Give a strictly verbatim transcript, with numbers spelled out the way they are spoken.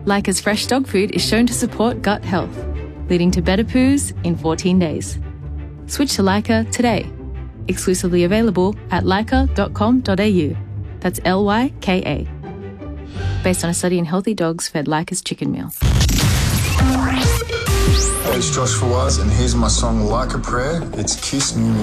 Lyca's fresh dog food is shown to support gut health, leading to better poos in fourteen days. Switch to Lyca today. Exclusively available at lyca dot com dot a u. That's L Y K A. Based on a study in healthy dogs fed Lyca's chicken meal. Hey, it's Josh Fawaz, and here's my song Like a Prayer. It's Kiss Me.